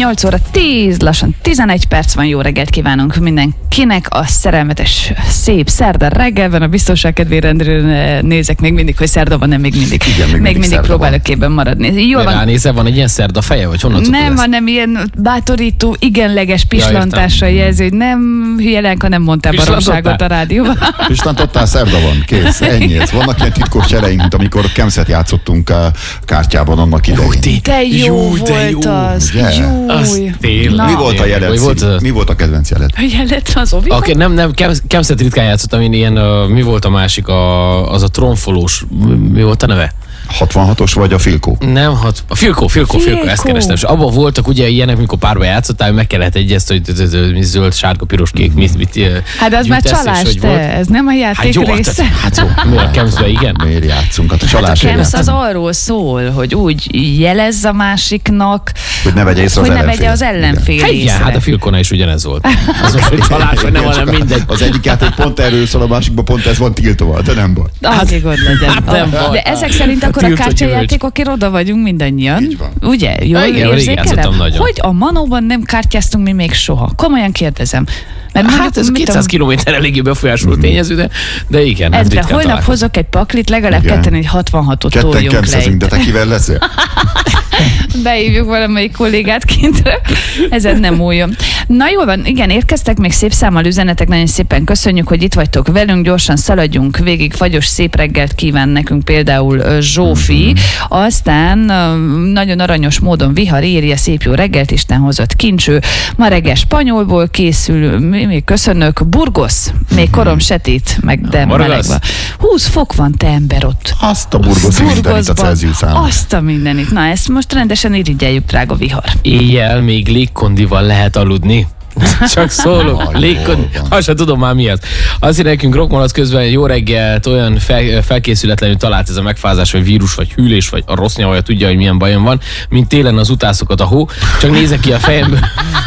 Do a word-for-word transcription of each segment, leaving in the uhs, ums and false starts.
nyolc óra tíz, lassan tizenegy perc van, jó reggelt kívánunk mindenkinek a szerelmetes, szép szerda reggelben. A biztonság kedvére nézek még mindig, hogy szerda van, nem még mindig. Igen, még, még mindig próbálok képben maradni. Jól van. Ránézel, van egy ilyen szerda feje, vagy honnan Nem, hanem ilyen bátorító, igenleges pislantással ja, jelzi, hogy nem hülyelánk, ha nem mondtál baromságot a rádióban. Pislantottál, szerda van, kész, ennyi. Ez. Vannak ilyen titkos csereink, mint amikor Kemszet játszottunk a kártyában annak idején. De jó, jó volt de jó. Az. Az Mi volt a jelet? Volt a... Mi volt a kedvenc jelet? A jelet az Ovi? Okay, nem, nem, Kemszet ritkán játszottam, én ilyen, uh, mi volt a másik, a, az a tronfolós, mi volt a neve? hatvanhatos vagy a Filkó? Nem, hat, a Filkó, Filkó, Filkó, ezt kerestem. És abban voltak ugye ilyenek, mikor párba játszottál, meg kellett egyezt, hogy zöld, sárga, piros, kék, mit, mit hát az már csalás, te, ez nem a játék hát része. Hát jó, mi a Kemszbe, igen? Miért játszunk? Hát a csalás. Hát a Kemsz az arról szól, hogy úgy jelezz a másiknak, hogy ne vegye észre az hogy ellenfél. ne vegye az ellenfél hát, észre. igen, hát a Filkónál is ugyanez volt. Az most, hogy csalás, vagy nem, hanem mindegy. Az egyik játék pont erről szól, a másikban pont ez van tiltva, de nem baj. Azért gond legyen. De ezek szerint akkor a kártyajátékokért oda vagyunk mindannyian. Ugye? Jól érzékelem? Hogy a Manóban nem kártyáztunk mi még soha? Komolyan kérdezem. Mert hát ez kétszáz kilométer eléggé befolyásoló tényező, de, de igen. Edre, holnap találkozunk. Hozok egy paklit, legalább igen. ketten egy hatvanhatot ketten toljunk le. Ketten de te kivel leszel? Beívjuk valamelyik kollégát kintre. Ezen nem újjon. Na jól van, igen, érkeztek még szép számmal üzenetek, nagyon szépen köszönjük, hogy itt vagytok velünk, gyorsan szaladjunk végig, fagyos szép reggelt kíván nekünk például Zsófi, mm-hmm. aztán nagyon aranyos módon Vihar írja, szép jó reggelt, Isten hozott kincső, ma reggel spanyolból készül, még köszönök, Burgos, még korom setít, meg de melegva. húsz fok van, te ember ott. Azt a Burgoszi mindenit a Celsius számot. Azt a mindenit. Na ezt most rendesen irigyeljük, drága Vihar. Éjjel még légkondival lehet aludni. Csak szólok, légkondi, azt sem tudom már mi az. Azért nekünk rockmalac közben jó reggelt, olyan fel, felkészületlenül talált ez a megfázás, vagy vírus, vagy hűlés, vagy a rossz nyavaja tudja, hogy milyen bajom van, mint télen az utászokat a hó, csak nézek ki a fejemből.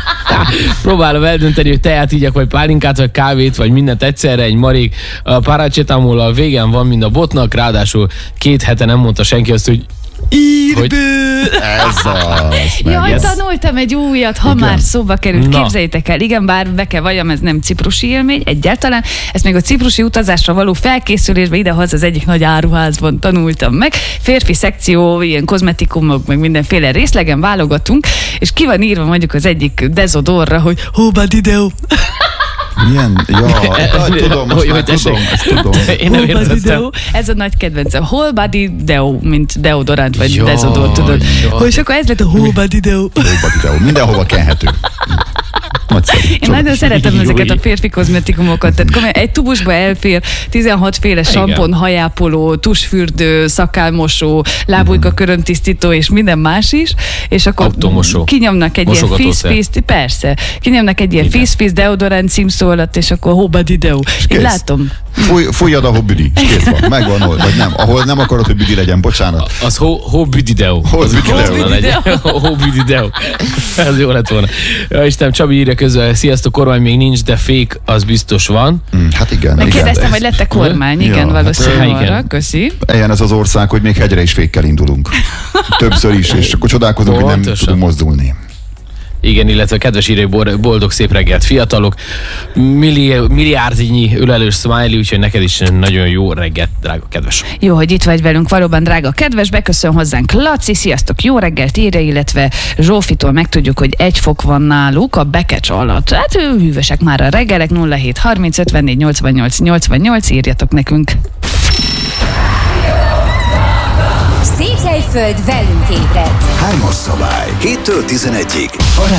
Próbálom eldönteni, hogy teát igyak, vagy pálinkát, vagy kávét, vagy mindent egyszerre, egy marék paracetamol a végen van, mind a botnak, ráadásul két hete nem mondta senki azt, hogy Írbő! Ez az. Jaj, tanultam egy újat, ha igen. már szóba került. Na. Képzeljétek el, igen, bár be kell valljam, ez nem ciprusi élmény egyáltalán. Ezt még a ciprusi utazásra való felkészülésbe idehaza az egyik nagy áruházban tanultam meg. Férfi szekció, ilyen kozmetikumok, meg mindenféle részlegen válogatunk, és ki van írva mondjuk az egyik dezodorra, hogy Hobadideo. Milyen? Ja, tudom, azt már tudom, ezt tudom. Én nem értettem. Ez a nagy kedvencem. Whole body deo, mint deodorant, vagy jaj, dezodor, tudod. Jaj. És akkor ez lett a whole body deo. Whole body deo. Mindenhova kenhető. Nagyszerű. Én nagyon szeretem ezeket a férfi kozmetikumokat. Tehát komolyan, egy tubusba elfér tizenhat féle sampon, hajápoló, tusfürdő, szakálmosó, lábujka körömtisztító és minden más is. És akkor automosó. Kinyomnak egy ilyen fizz-fizz, persze, kinyomnak egy ilyen fizz-fizz deodorant címszó alatt, és akkor hobadideo. Én látom. Fúj, fújjad a hobbidi, és kész van. Megvan, hol, vagy nem. Ahol nem akarod, hogy büdi legyen, bocsánat. Az hobbidideo. Hobbidideo. Ez jó lett volna. Ja, Istenem, Csabi írja közben, sziasztok, kormány még nincs, de fék az biztos van. Mm, hát igen. Megkérdeztem, hogy lett-e kormány, igen, ja, valószínűleg hát, arra, köszi. Ilyen ez az ország, hogy még hegyre is fékkel indulunk. Többször is, és akkor csodálkozunk, hogy nem tudunk mozdulni. Igen, illetve kedves írők, boldog szép reggelt fiatalok, Milli, milliárdnyi ölelős smiley, úgyhogy neked is nagyon jó reggelt, drága kedves. Jó, hogy itt vagy velünk, valóban drága kedves, beköszön hozzánk Laci, sziasztok, jó reggelt írja, illetve Zsófitól megtudjuk, hogy egy fok van náluk a Bekecs alatt. Hát hűvösek már a reggelek, nulla hét harminc ötvennégy nyolcvannyolc nyolcvannyolc, írjatok nekünk. Székelyföld velünk ébredt. Hármas szabály, héttől tizenegyig.